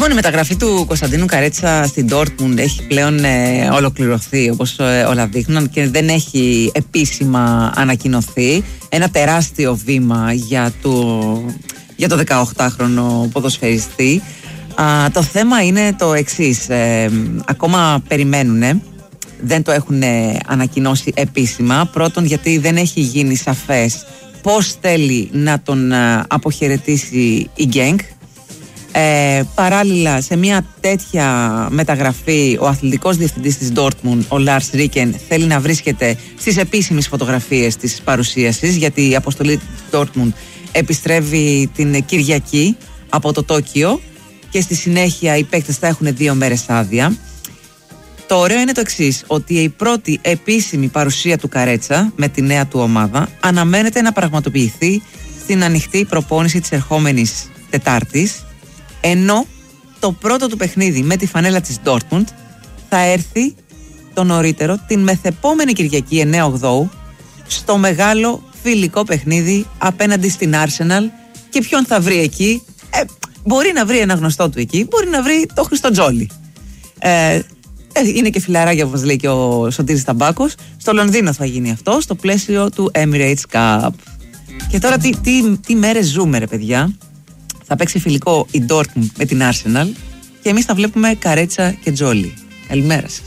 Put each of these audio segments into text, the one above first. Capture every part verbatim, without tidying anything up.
Λοιπόν, η μεταγραφή του Κωνσταντίνου Καρέτσα στην Dortmund έχει πλέον ε, ολοκληρωθεί, όπως ε, όλα δείχνουν, και δεν έχει επίσημα ανακοινωθεί. Ένα τεράστιο βήμα για το, για το δεκαοκτάχρονο ποδοσφαιριστή. Α, το θέμα είναι το εξής. Ε, ακόμα περιμένουν, δεν το έχουν ανακοινώσει επίσημα. Πρώτον, γιατί δεν έχει γίνει σαφές πώς θέλει να τον αποχαιρετήσει η Γκένκ. Ε, παράλληλα, σε μια τέτοια μεταγραφή, ο αθλητικός διευθυντής της Dortmund, ο Λάρς Ρίκεν, θέλει να βρίσκεται στις επίσημες φωτογραφίες της παρουσίασης, γιατί η αποστολή της Dortmund επιστρέφει την Κυριακή από το Τόκιο και στη συνέχεια οι παίκτες θα έχουν δύο μέρες άδεια. Το ωραίο είναι το εξής, ότι η πρώτη επίσημη παρουσία του Καρέτσα με τη νέα του ομάδα αναμένεται να πραγματοποιηθεί στην ανοιχτή προπόνηση της ερχόμενης Τετάρτης, ενώ το πρώτο του παιχνίδι με τη φανέλα της Dortmund θα έρθει το νωρίτερο την μεθεπόμενη Κυριακή εννέα Οκτώου στο μεγάλο φιλικό παιχνίδι απέναντι στην Arsenal. Και ποιον θα βρει εκεί? Ε, μπορεί να βρει ένα γνωστό του εκεί, μπορεί να βρει το Χριστοτζόλι. Ε, είναι και φιλαράκια, όπως λέει και ο Σωτήρης Ταμπάκος. Στο Λονδίνο θα γίνει αυτό, στο πλαίσιο του Emirates Cup. Και τώρα τι, τι, τι μέρες ζούμε, ρε παιδιά. Θα παίξει φιλικό η Dortmund με την Arsenal και εμείς θα βλέπουμε Καρέτσα και Τζόλι. Καλημέρα σας.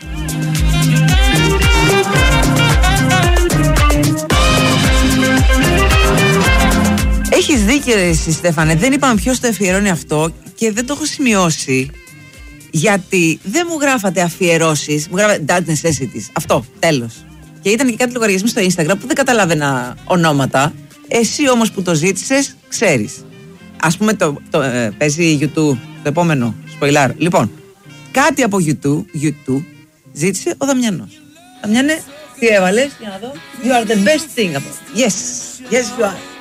Έχεις δίκιο εσύ, Στέφανε. Δεν είπαμε ποιος το αφιερώνει αυτό και δεν το έχω σημειώσει, γιατί δεν μου γράφατε αφιερώσεις, μου γράφατε Dad Necessities. Αυτό, τέλος. Και ήταν και κάτι λογαριασμοί στο Instagram που δεν καταλάβαινα ονόματα. Εσύ όμως που το ζήτησες, ξέρεις. Ας πούμε το, το ε, παίζει YouTube, το επόμενο σποιλάρ. Λοιπόν, κάτι από YouTube, YouTube ζήτησε ο Δαμιανός. Δαμιάνε, τι έβαλες, για να δω. You are the best thing about it. Yes, yes you are.